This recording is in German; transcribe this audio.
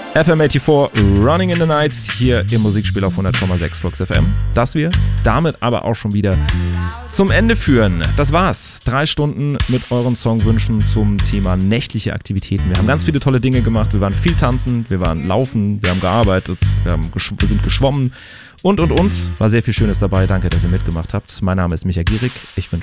FM84 Running in the Nights hier im Musikspiel auf 100,6 Flux FM. Das wir damit aber auch schon wieder zum Ende führen. Das war's. 3 Stunden mit euren Songwünschen zum Thema nächtliche Aktivitäten. Wir haben ganz viele tolle Dinge gemacht. Wir waren viel tanzen, wir waren laufen, wir haben gearbeitet, wir sind geschwommen und. War sehr viel Schönes dabei. Danke, dass ihr mitgemacht habt. Mein Name ist Micha Gierig. Ich wünsche